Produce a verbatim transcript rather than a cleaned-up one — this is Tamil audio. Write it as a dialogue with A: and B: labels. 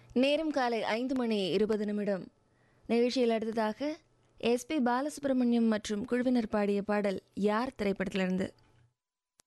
A: நேரம் காலை ஐந்து மணி இருபது நிமிடம். நிகழ்ச்சியில் அடுத்ததாக எஸ்பி பாலசுப்ரமணியம் மற்றும் குழுவினர் பாடிய பாடல் யார் திரைப்படத்திலிருந்து.